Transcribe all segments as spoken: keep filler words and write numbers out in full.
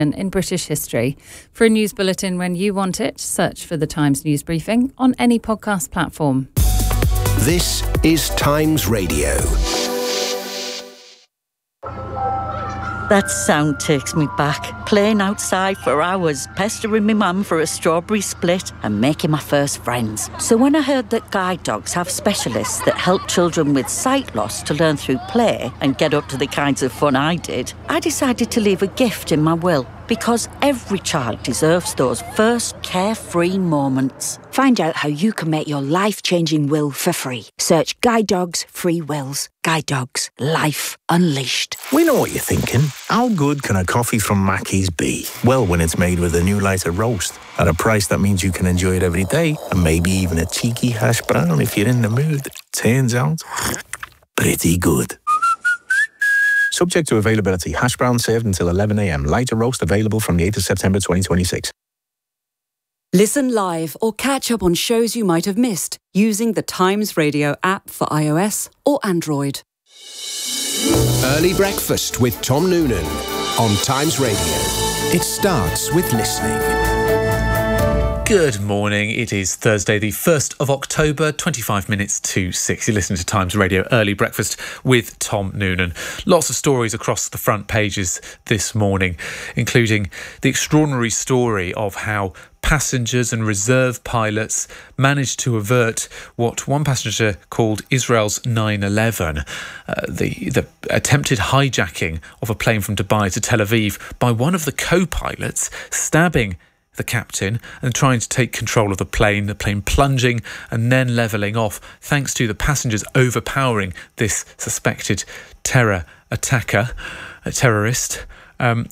in British history. For a news bulletin when you want it, search for the Times News Briefing on any podcast platform. This is Times Radio. That sound takes me back. Playing outside for hours, pestering my mum for a strawberry split and making my first friends. So when I heard that guide dogs have specialists that help children with sight loss to learn through play and get up to the kinds of fun I did, I decided to leave a gift in my will. Because every child deserves those first carefree moments. Find out how you can make your life-changing will for free. Search Guide Dogs Free Wills. Guide Dogs. Life unleashed. We know what you're thinking. How good can a coffee from Mackey's be? Well, when it's made with a new lighter roast at a price that means you can enjoy it every day, and maybe even a cheeky hash brown if you're in the mood. Turns out, pretty good. Subject to availability. Hash brown served until eleven a m. Lighter roast available from the eighth of September twenty twenty-six. Listen live or catch up on shows you might have missed using the Times Radio app for iOS or Android. Early Breakfast with Tom Noonan on Times Radio. It starts with listening. Good morning. It is Thursday, the first of October, twenty-five minutes to six. You're listening to Times Radio Early Breakfast with Tom Noonan. Lots of stories across the front pages this morning, including the extraordinary story of how passengers and reserve pilots managed to avert what one passenger called Israel's nine eleven, uh, the, the attempted hijacking of a plane from Dubai to Tel Aviv by one of the co-pilots stabbing the captain and trying to take control of the plane, the plane plunging and then levelling off, thanks to the passengers overpowering this suspected terror attacker, a terrorist. Um,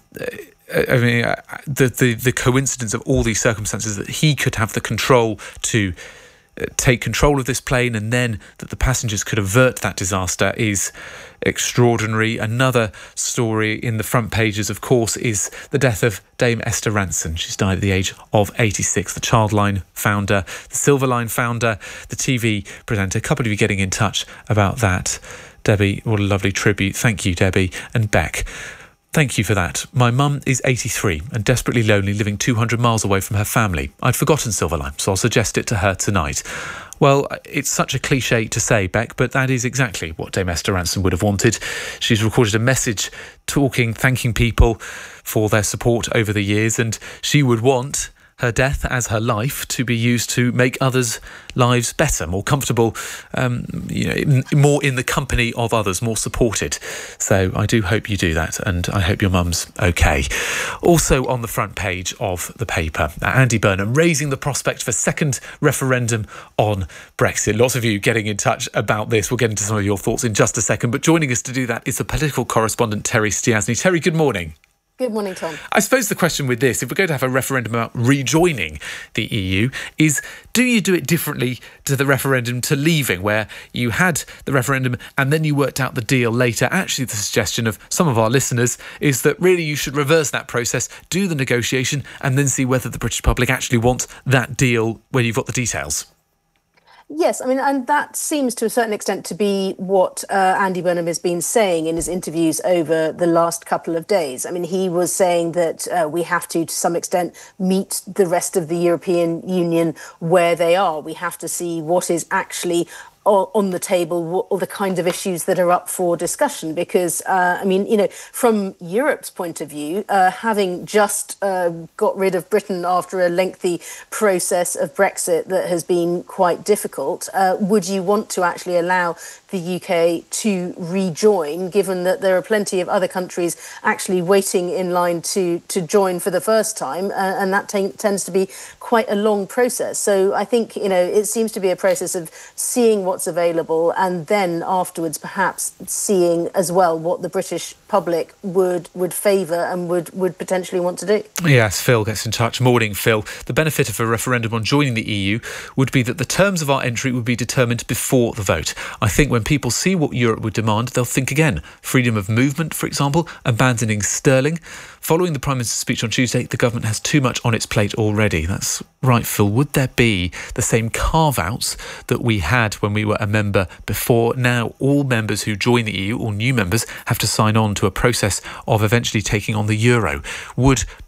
I mean, the, the, the coincidence of all these circumstances that he could have the control to take control of this plane and then that the passengers could avert that disaster is extraordinary. Another story in the front pages, of course, is the death of Dame Esther Rantzen. She's died at the age of eighty-six. The Childline founder, the Silverline founder, the T V presenter. A couple of you getting in touch about that. Debbie, what a lovely tribute. Thank you, Debbie and Beck. Thank you for that. My mum is eighty-three and desperately lonely, living two hundred miles away from her family. I'd forgotten Silverline, so I'll suggest it to her tonight. Well, it's such a cliche to say, Beck, but that is exactly what Dame Esther Rantzen would have wanted. She's recorded a message talking, thanking people for their support over the years, and she would want her death as her life to be used to make others' lives better, more comfortable, um, you know, more in the company of others, more supported. So I do hope you do that, and I hope your mum's okay. Also on the front page of the paper, Andy Burnham raising the prospect of a second referendum on Brexit. Lots of you getting in touch about this. We'll get into some of your thoughts in just a second, but joining us to do that is the political correspondent Terry Stiasny. Terry, good morning. Good morning, Tom. I suppose the question with this, if we're going to have a referendum about rejoining the E U, is do you do it differently to the referendum to leaving, where you had the referendum and then you worked out the deal later? Actually, the suggestion of some of our listeners is that really you should reverse that process, do the negotiation, and then see whether the British public actually want that deal when you've got the details. Yes, I mean, and that seems to a certain extent to be what uh, Andy Burnham has been saying in his interviews over the last couple of days. I mean, he was saying that uh, we have to, to some extent, meet the rest of the European Union where they are. We have to see what is actually on the table, all the kind of issues that are up for discussion. Because, uh, I mean, you know, from Europe's point of view, uh, having just uh, got rid of Britain after a lengthy process of Brexit that has been quite difficult, uh, would you want to actually allow the U K to rejoin, given that there are plenty of other countries actually waiting in line to, to join for the first time, uh, and that t- tends to be quite a long process. So I think, you know, it seems to be a process of seeing what's available and then afterwards perhaps seeing as well what the British public would would favour and would, would potentially want to do. Yes, Phil gets in touch. Morning, Phil. The benefit of a referendum on joining the E U would be that the terms of our entry would be determined before the vote. I think when when people see what Europe would demand, they'll think again. Freedom of movement, for example, abandoning sterling. Following the Prime Minister's speech on Tuesday, the government has too much on its plate already. That's right, Phil. Would there be the same carve-outs that we had when we were a member before? Now all members who join the E U, all new members, have to sign on to a process of eventually taking on the euro. Would